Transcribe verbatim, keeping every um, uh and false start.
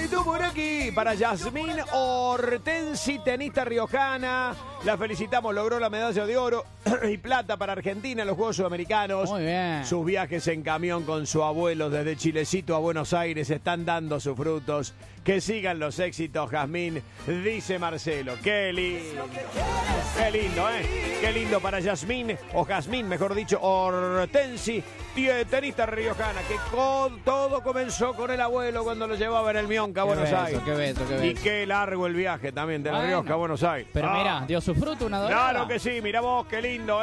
saludito por aquí para Yasmín Hortensi, tenista riojana. La felicitamos, logró la medalla de oro y plata para Argentina en los Juegos Sudamericanos. Muy bien. Sus viajes en camión con su abuelo desde Chilecito a Buenos Aires están dando sus frutos. Que sigan los éxitos, Jazmín, dice Marcelo. Qué lindo. Qué lindo, ¿eh? Qué lindo para Yasmín, o Jazmín, mejor dicho, Hortensi, tenista riojana, que con, todo comenzó con el abuelo cuando lo llevaba en el Mionca a Buenos beso, Aires. Qué beso, qué beso. Y qué largo el viaje también de La Bueno, Rioja a Buenos Aires. Pero Ah, mira, dio su fruto una dorada. claro que sí, mirá vos, qué lindo.